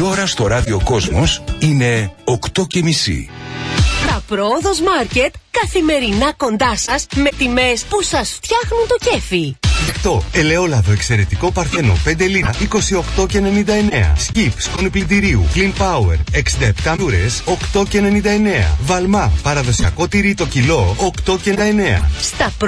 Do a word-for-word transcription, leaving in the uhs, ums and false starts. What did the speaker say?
ώρα στο ράδιο Κόσμος είναι οκτώ και μισή. Τα Πρόοδος Μάρκετ καθημερινά κοντά σας με τιμές που σας φτιάχνουν το κέφι. Δεκτό, ελαιόλαδο εξαιρετικό Παρθένο πέντε λίτρα είκοσι οκτώ και ενενήντα εννέα. Σκιπ σκόνη πλυντηρίου Clean Power εξήντα επτά λούρες οκτώ και ενενήντα εννέα. Βαλμά παραδοσιακό τυρί το κιλό οκτώ και ενενήντα εννέα. Στα